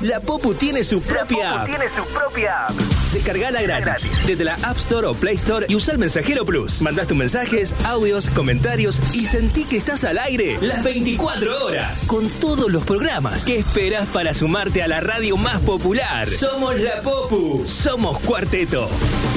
La Popu tiene su propia app. Descargala gratis desde la App Store o Play Store y usa el Mensajero Plus. Mandás tus mensajes, audios, comentarios y sentí que estás al aire las 24 horas con todos los programas. ¿Qué esperas para sumarte a la radio más popular? Somos La Popu. Somos Cuarteto.